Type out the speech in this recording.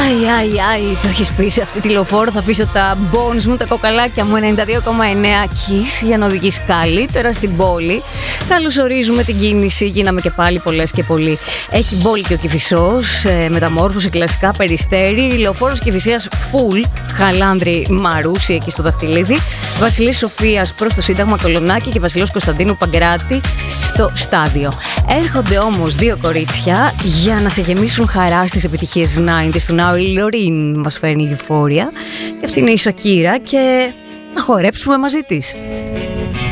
Αϊ, το έχεις πει σε αυτή τη λεωφόρο. Θα αφήσω τα bones μου, τα κοκαλάκια μου 92,9 Kiss για να οδηγείς καλύτερα στην πόλη. Καλωσορίζουμε την κίνηση, γίναμε και πάλι πολλές και πολλοί. Έχει μπόλικη και ο Κηφισός, μεταμόρφωση κλασικά Περιστέρι, λεωφόρος Κηφισίας full, Χαλάνδρη Μαρούσι εκεί στο Δαχτυλίδι, Βασιλής Σοφίας προς το Σύνταγμα Κολονάκι και Βασιλός Κωνσταντίνου Παγκράτη στο Στάδιο. Έρχονται όμως δύο κορίτσια για να σε γεμίσουν χαρά στις επιτυχίες 90's του Now. Η Λωρίν μας φέρνει Euphoria και αυτή είναι η Σακύρα και να χορέψουμε μαζί της.